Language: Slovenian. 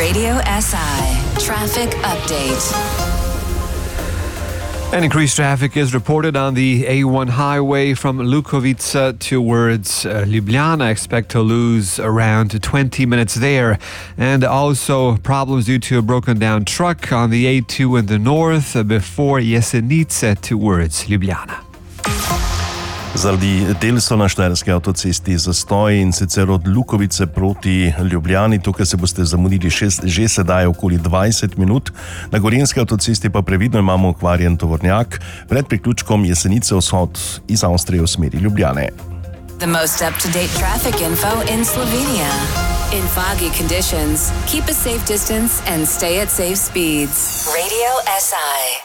Radio SI Traffic Update. An increased traffic is reported on the A1 highway from Lukovica towards Ljubljana. Expect to lose around 20 minutes there. And also problems due to a broken down truck on the A2 in the north before Jesenice towards Ljubljana. Zaradi del so na štajerski avtocesti zastoji in sicer od Lukovice proti Ljubljani. Tukaj se boste zamudili že sedaj okoli 20 minut. Na gorenjski avtocesti pa previdno imamo okvarjen tovornjak pred priključkom Jesenice vzhod iz Avstrije v smeri Ljubljane. The most up-to-date traffic info in Slovenia. In foggy conditions, keep a safe distance and stay at safe speeds. Radio SI.